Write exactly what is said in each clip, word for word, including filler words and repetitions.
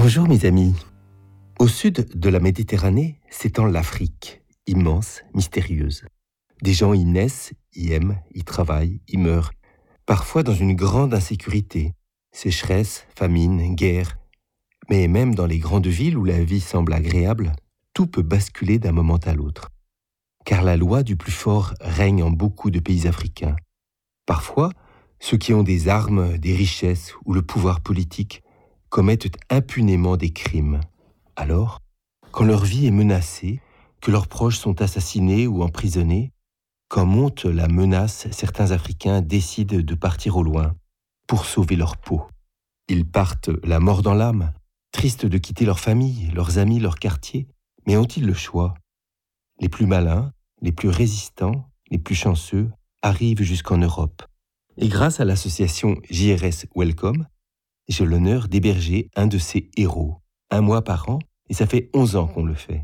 Bonjour mes amis. Au sud de la Méditerranée s'étend l'Afrique, immense, mystérieuse. Des gens y naissent, y aiment, y travaillent, y meurent, parfois dans une grande insécurité, sécheresse, famine, guerre. Mais même dans les grandes villes où la vie semble agréable, tout peut basculer d'un moment à l'autre. Car la loi du plus fort règne en beaucoup de pays africains. Parfois, ceux qui ont des armes, des richesses ou le pouvoir politique commettent impunément des crimes. Alors, quand leur vie est menacée, que leurs proches sont assassinés ou emprisonnés, quand monte la menace, certains Africains décident de partir au loin pour sauver leur peau. Ils partent la mort dans l'âme, tristes de quitter leur famille, leurs amis, leur quartier, mais ont-ils le choix ? Les plus malins, les plus résistants, les plus chanceux arrivent jusqu'en Europe. Et grâce à l'association J R S Welcome, j'ai l'honneur d'héberger un de ces héros, un mois par an, et ça fait onze ans qu'on le fait.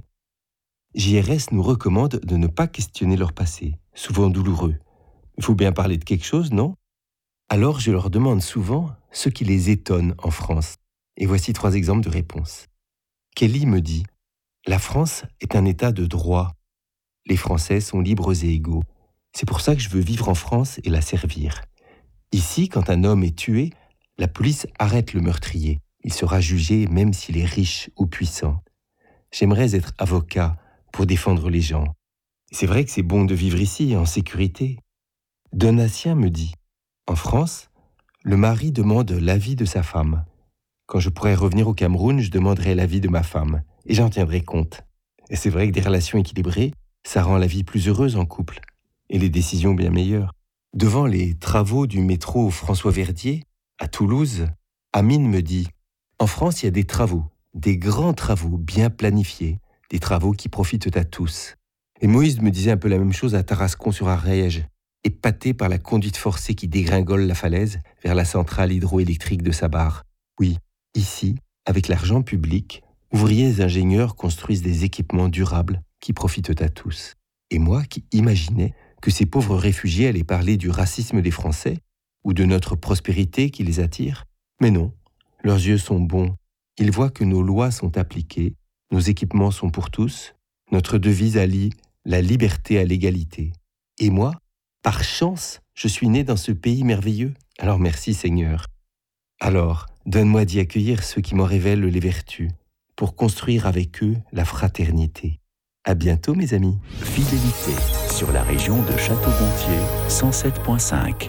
J R S nous recommande de ne pas questionner leur passé, souvent douloureux. Il faut bien parler de quelque chose, non ? Alors je leur demande souvent ce qui les étonne en France. Et voici trois exemples de réponses. Kelly me dit « La France est un état de droit. Les Français sont libres et égaux. C'est pour ça que je veux vivre en France et la servir. Ici, quand un homme est tué, la police arrête le meurtrier. Il sera jugé même s'il est riche ou puissant. J'aimerais être avocat pour défendre les gens. C'est vrai que c'est bon de vivre ici, en sécurité. » Donatien me dit « En France, le mari demande l'avis de sa femme. Quand je pourrai revenir au Cameroun, je demanderai l'avis de ma femme et j'en tiendrai compte. Et c'est vrai que des relations équilibrées, ça rend la vie plus heureuse en couple et les décisions bien meilleures. » Devant les travaux du métro François-Verdier, à Toulouse, Amine me dit « En France, il y a des travaux, des grands travaux bien planifiés, des travaux qui profitent à tous. » Et Moïse me disait un peu la même chose à Tarascon-sur-Ariège, épaté par la conduite forcée qui dégringole la falaise vers la centrale hydroélectrique de Sabar. Oui, ici, avec l'argent public, ouvriers et ingénieurs construisent des équipements durables qui profitent à tous. Et moi qui imaginais que ces pauvres réfugiés allaient parler du racisme des Français ou de notre prospérité qui les attire, mais non, leurs yeux sont bons. Ils voient que nos lois sont appliquées, nos équipements sont pour tous, notre devise allie la liberté à l'égalité. Et moi, par chance, je suis né dans ce pays merveilleux. Alors merci Seigneur. Alors, donne-moi d'y accueillir ceux qui m'en révèlent les vertus, pour construire avec eux la fraternité. À bientôt mes amis. Fidélité sur la région de Château-Gontier, cent sept virgule cinq.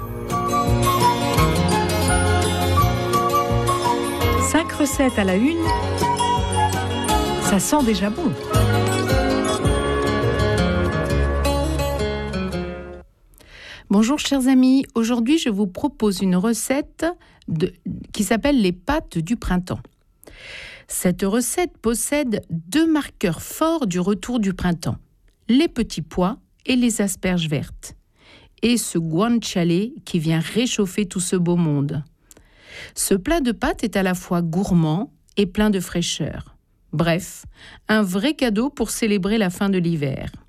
Cinq recettes à la une, ça sent déjà bon. Bonjour chers amis, aujourd'hui je vous propose une recette de, qui s'appelle les pâtes du printemps. Cette recette possède deux marqueurs forts du retour du printemps, les petits pois et les asperges vertes, et ce guanciale qui vient réchauffer tout ce beau monde. Ce plat de pâtes est à la fois gourmand et plein de fraîcheur. Bref, un vrai cadeau pour célébrer la fin de l'hiver.